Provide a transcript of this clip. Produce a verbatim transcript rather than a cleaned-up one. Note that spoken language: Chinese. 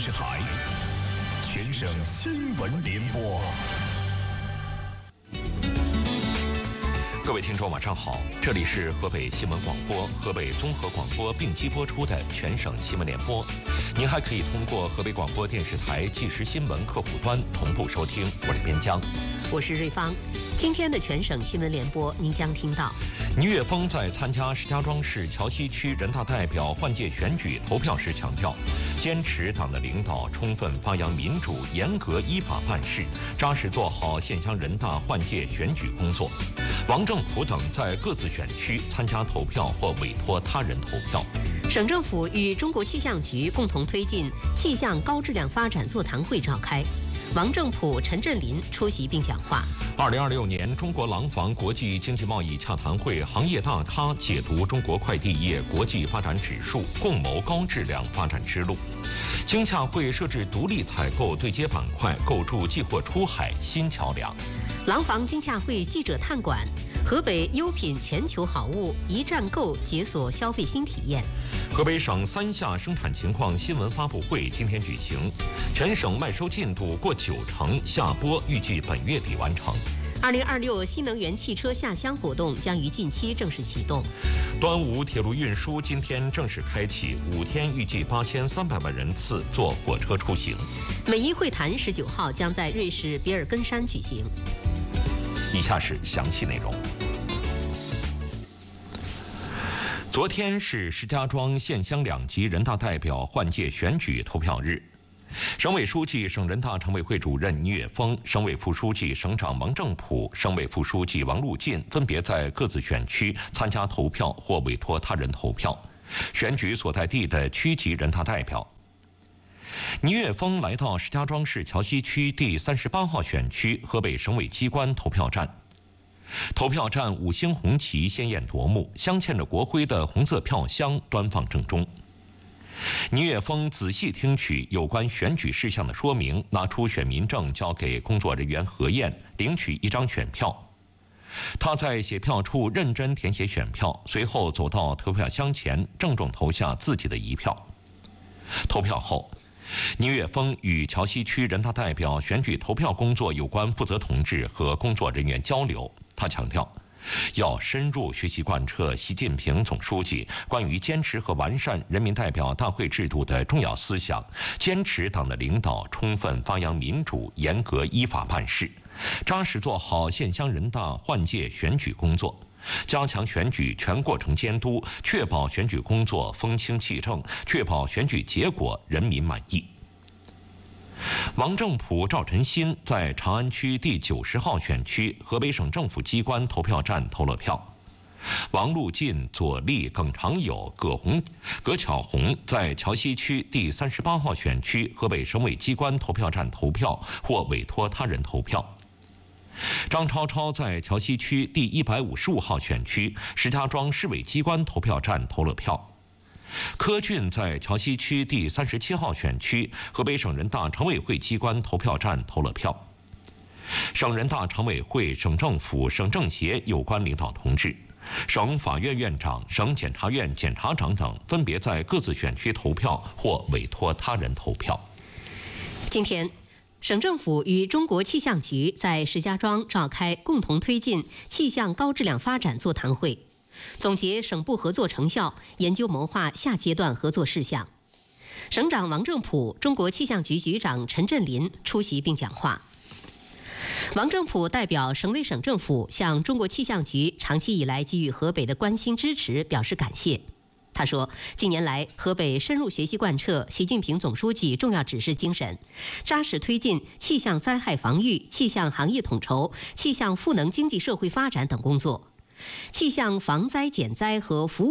视台，全省新闻联播。 各位听众，晚上好，这里是河北新闻广播、河北综合广播并机播出的全省新闻联播。您还可以通过河北广播电视台即时新闻客户端同步收听。我是边疆， 我是瑞芳。今天的全省新闻联播，您将听到： 倪岳峰在参加石家庄市桥西区人大代表换届选举投票时强调，坚持党的领导，充分发扬民主，严格依法办事，扎实做好县乡人大换届选举工作。王正普等在各自选区参加投票或委托他人投票。 省政府与中国气象局共同推进气象高质量发展座谈会召开，王正普、陈振林出席并讲话。 二零二六年中国廊坊国际经济贸易洽谈会行业大咖解读中国快递业国际发展指数，共谋高质量发展之路。经洽会设置独立采购对接板块，构筑寄货出海新桥梁。 廊坊经洽会记者探馆，河北优品全球好物一站购解锁消费新体验。 河北省三下生产情况新闻发布会今天举行，全省麦收进度过九成，下播预计本月底完成。 二零二六新能源汽车下乡活动将于近期正式启动。 端午铁路运输今天正式开启，五天预计八千三百万人次坐火车出行。 美伊会谈十九号将在瑞士比尔根山举行。 以下是详细内容。昨天是石家庄县乡两级人大代表换届选举投票日，省委书记、省人大常委会主任倪岳峰、省委副书记、省长王正普、省委副书记王路进分别在各自选区参加投票或委托他人投票，选举所在地的区级人大代表。倪岳峰来到石家庄市桥西区第三十八号选区河北省委机关投票站。投票站五星红旗鲜艳夺目，镶嵌着国徽的红色票箱端放正中。倪岳峰仔细听取有关选举事项的说明，拿出选民证交给工作人员核验，领取一张选票。他在写票处认真填写选票，随后走到投票箱前，郑重投下自己的一票。投票后，倪岳峰与桥西区人大代表选举投票工作有关负责同志和工作人员交流。他强调，要深入学习贯彻习近平总书记关于坚持和完善人民代表大会制度的重要思想，坚持党的领导，充分发扬民主，严格依法办事，扎实做好县乡人大换届选举工作，加强选举全过程监督，确保选举工作风清气正，确保选举结果人民满意。王正普、赵晨新在长安区第九十号选区河北省政府机关投票站投了票。王路进、左立、耿长友、葛红、葛巧红在桥西区第三十八号选区河北省委机关投票站投票或委托他人投票。张超超在桥西区第一百五十五号选区石家庄市委机关投票站投了票。柯俊在桥西区第三十七号选区河北省人大常委会机关投票站投了票。省人大常委会、省政府、省政协有关领导同志、省法院院长、省检察院检察长等分别在各自选区投票或委托他人投票。 今天，省政府与中国气象局在石家庄召开共同推进气象高质量发展座谈会，总结省部合作成效，研究谋划下阶段合作事项。省长王正普、中国气象局局长陈振林出席并讲话。王正普代表省委省政府向中国气象局长期以来给予河北的关心支持表示感谢。他说，近年来河北深入学习贯彻习近平总书记重要指示精神，扎实推进气象灾害防御、气象行业统筹、气象赋能经济社会发展等工作，气象防灾减灾和服务